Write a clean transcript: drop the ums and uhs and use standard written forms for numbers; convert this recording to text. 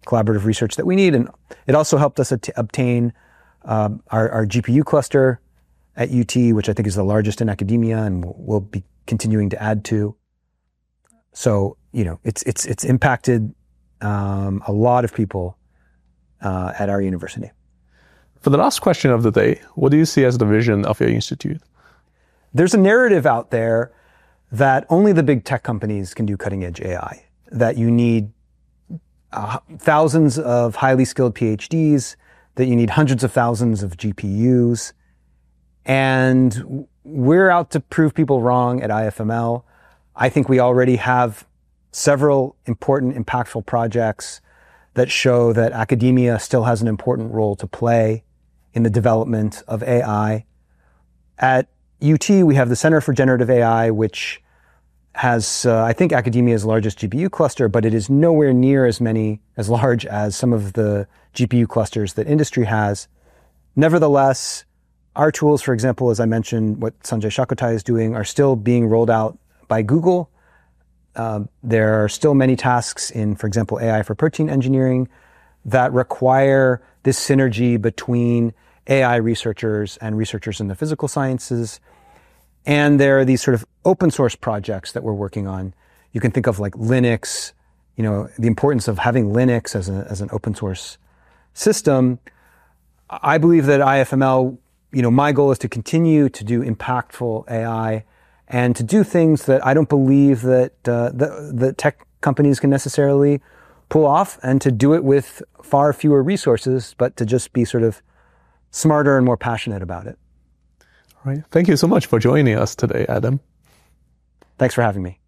collaborative research that we need. And it also helped us obtain our GPU cluster at UT, which I think is the largest in academia, and we'll be continuing to add to. So, it's impacted a lot of people at our university. For the last question of the day, what do you see as the vision of your institute? There's a narrative out there that only the big tech companies can do cutting-edge AI, that you need thousands of highly skilled PhDs, that you need hundreds of thousands of GPUs. And we're out to prove people wrong at IFML. I think we already have several important, impactful projects that show that academia still has an important role to play in the development of AI. At UT, we have the Center for Generative AI, which has, I think, academia's largest GPU cluster, but it is nowhere near as large as some of the GPU clusters that industry has. Nevertheless, our tools, for example, as I mentioned, what Sanjay Shakotai is doing, are still being rolled out by Google. There are still many tasks in, for example, AI for protein engineering that require this synergy between AI researchers and researchers in the physical sciences. And there are these sort of open source projects that we're working on. You can think of like Linux, the importance of having Linux as an open source system. I believe that IFML, my goal is to continue to do impactful AI and to do things that I don't believe that the tech companies can necessarily pull off, and to do it with far fewer resources, but to just be sort of smarter and more passionate about it. All right. Thank you so much for joining us today, Adam. Thanks for having me.